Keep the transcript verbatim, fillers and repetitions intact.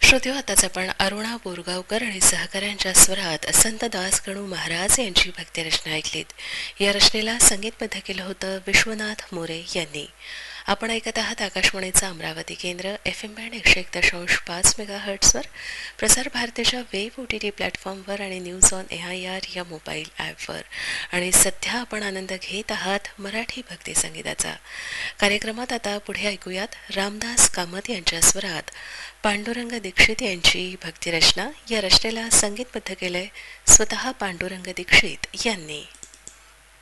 श्रोत्यो, आताच आपण अरुणा बोरगावकर आणि सहकाऱ्यांच्या स्वरात संत दास गणू महाराज यांची भक्तिरचना ऐकलीत. या रचनेला संगीतबद्ध केलं होतं विश्वनाथ मोरे यांनी. आपण ऐकत आहात आकाशवाणीचं अमरावती केंद्र एफ एम बँड एकशे एक दशांश पाच मेगा हर्ट्सवर, प्रसार भारतीच्या वेब ओ टी टी प्लॅटफॉर्मवर आणि news on A I R या मोबाईल ॲपवर. आणि सध्या आपण आनंद घेत आहात मराठी भक्ती संगीताचा. कार्यक्रमात आता पुढे ऐकूयात रामदास कामत यांच्या स्वरात पांडुरंग दीक्षित यांची भक्तिरचना. या रचनेला संगीतबद्ध केलंय स्वतः पांडुरंग दीक्षित यांनी.